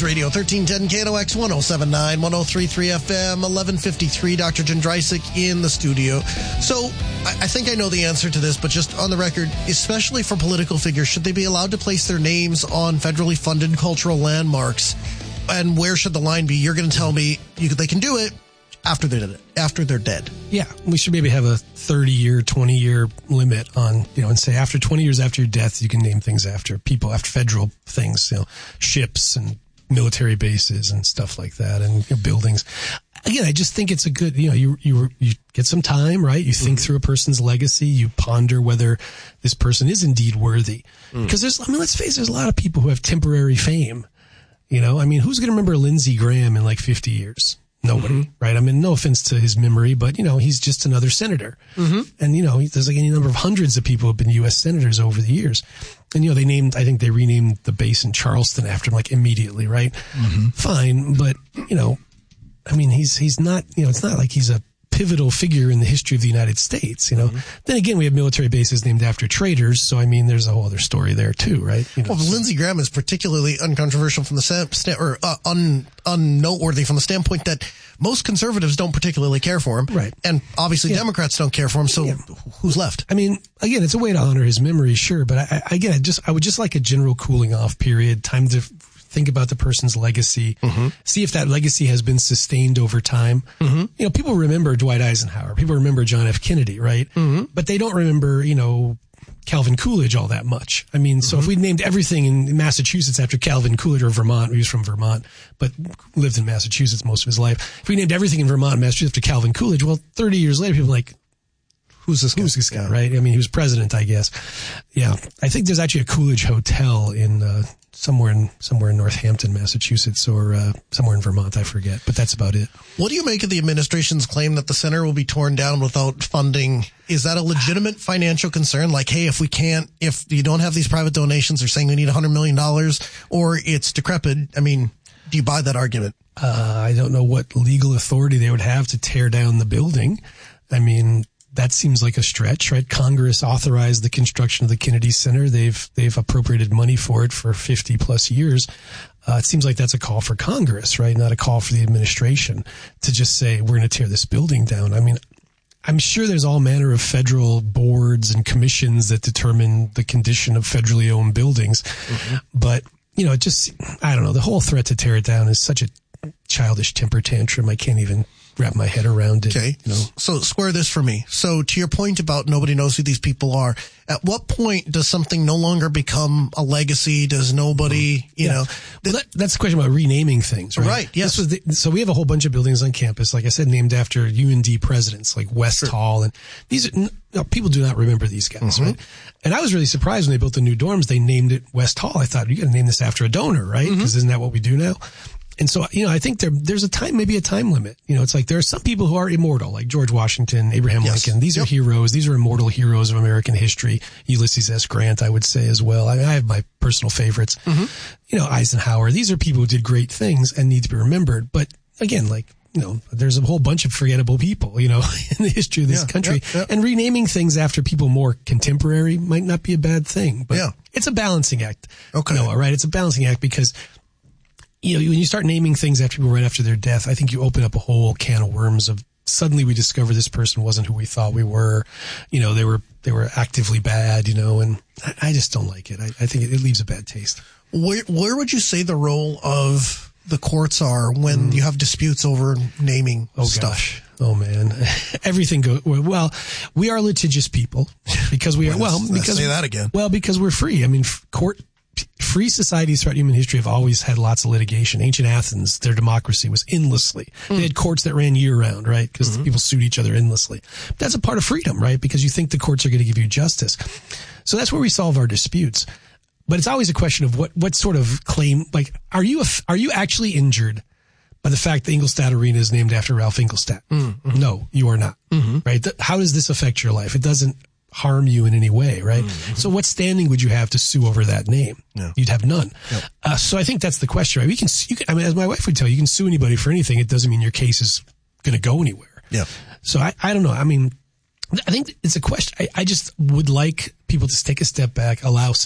News Radio 1310 KNOX 1079 1033 FM 1153. Dr. Jędrysik in the studio. So I think I know the answer to this, but just on the record, especially for political figures, should they be allowed to place their names on federally funded cultural landmarks? And where should the line be? You're going to tell me they can do it after they're dead. Yeah, we should maybe have a 30-year, 20-year limit on, and say after 20 years after your death, you can name things after people, after federal things, ships and military bases and stuff like that, and buildings. Again, I just think it's a good, you get some time, right? You think through a person's legacy, you ponder whether this person is indeed worthy. Because let's face it, there's a lot of people who have temporary fame. Who's going to remember Lindsey Graham in like 50 years? Nobody, right? No offense to his memory, but, he's just another senator. And, there's like any number of hundreds of people who have been U.S. senators over the years. And, I think they renamed the base in Charleston after him, like, immediately, right? Fine. But, he's not, it's not like he's a pivotal figure in the history of the United States, Then again, we have military bases named after traitors. So, there's a whole other story there too, right? Lindsey Graham is particularly uncontroversial from the unnoteworthy from the standpoint that most conservatives don't particularly care for him. Right. And obviously Democrats don't care for him. So who's left? Again, it's a way to honor his memory, sure. But I would just like a general cooling off period, time to think about the person's legacy, see if that legacy has been sustained over time. People remember Dwight Eisenhower. People remember John F. Kennedy, right? But they don't remember, Calvin Coolidge all that much. So if we named everything in Massachusetts after Calvin Coolidge, or Vermont, he was from Vermont, but lived in Massachusetts most of his life. If we named everything in Vermont and Massachusetts after Calvin Coolidge, well, 30 years later, people are like, who's this guy, right? He was president, I guess. Yeah. I think there's actually a Coolidge Hotel in, somewhere in Northampton, Massachusetts, or somewhere in Vermont, I forget. But that's about it. What do you make of the administration's claim that the center will be torn down without funding? Is that a legitimate financial concern? Like, hey, if you don't have these private donations, they're saying we need $100 million, or it's decrepit. Do you buy that argument? I don't know what legal authority they would have to tear down the building. That seems like a stretch, right? Congress authorized the construction of the Kennedy Center. They've appropriated money for it for 50 plus years. It seems like that's a call for Congress, right? Not a call for the administration to just say, we're going to tear this building down. I'm sure there's all manner of federal boards and commissions that determine the condition of federally owned buildings. But, I don't know. The whole threat to tear it down is such a childish temper tantrum. I can't even wrap my head around it. Okay. So square this for me. So to your point about nobody knows who these people are, at what point does something no longer become a legacy? Does nobody, that's the question about renaming things, right? Right. Yes. So we have a whole bunch of buildings on campus, like I said, named after UND presidents like West Hall. And these are, people do not remember these guys, right? And I was really surprised when they built the new dorms, they named it West Hall. I thought, you got to name this after a donor, right? Because isn't that what we do now? And so, I think there's a time limit. It's like there are some people who are immortal, like George Washington, Abraham Lincoln. These are heroes. These are immortal heroes of American history. Ulysses S. Grant, I would say as well. I have my personal favorites. Eisenhower. These are people who did great things and need to be remembered. But again, there's a whole bunch of forgettable people, in the history of this country. And renaming things after people more contemporary might not be a bad thing. But it's a balancing act. Okay. Noah, right? It's a balancing act because when you start naming things after people right after their death, I think you open up a whole can of worms of suddenly we discover this person wasn't who we thought we were. They were actively bad, and I just don't like it. I think it leaves a bad taste. Where would you say the role of the courts are when you have disputes over naming stuff? Gosh. Oh man, everything goes well. We are litigious people because we are because say that again. Well, because we're free. Free societies throughout human history have always had lots of litigation. Ancient Athens, their democracy was endlessly. They had courts that ran year round, right? Because people sued each other endlessly. That's a part of freedom, right? Because you think the courts are going to give you justice. So that's where we solve our disputes. But it's always a question of what sort of claim, like, are you actually injured by the fact that Ingolstadt Arena is named after Ralph Ingolstadt? No, you are not, right? How does this affect your life? It doesn't harm you in any way, right? So what standing would you have to sue over that name? Yeah. You'd have none. Yep. So I think that's the question, right? You can, as my wife would tell you, you can sue anybody for anything. It doesn't mean your case is going to go anywhere. Yeah. So I don't know. I think it's a question. I just would like people to take a step back, allow